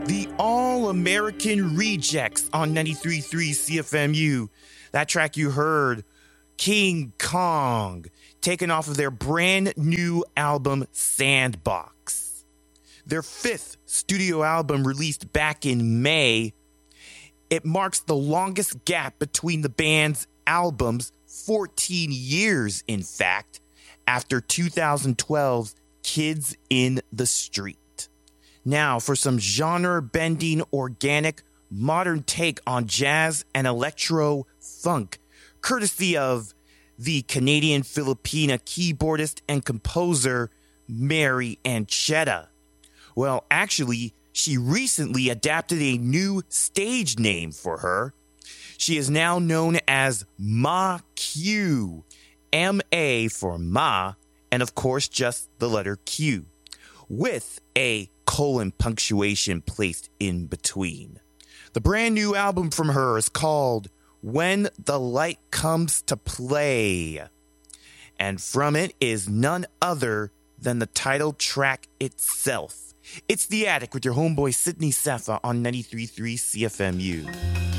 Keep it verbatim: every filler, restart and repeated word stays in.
The All-American Rejects on ninety-three point three C F M U. That track you heard, King Kong, taken off of their brand new album, Sandbox. Their fifth studio album released back in May. It marks the longest gap between the band's albums, fourteen years in fact, after two thousand twelve's Kids in the Street. Now for some genre-bending, organic, modern take on jazz and electro funk, courtesy of the Canadian-Filipina keyboardist and composer Mary Anchetta. Well, actually, she recently adapted a new stage name for her. She is now known as Ma Q, M A for Ma, and of course just the letter Q, with a colon punctuation placed in between. The brand new album from her is called When the Light Comes to Play, and from it is none other than the title track itself. It's The Attic with your homeboy Sydney Sefa on ninety-three point three C F M U.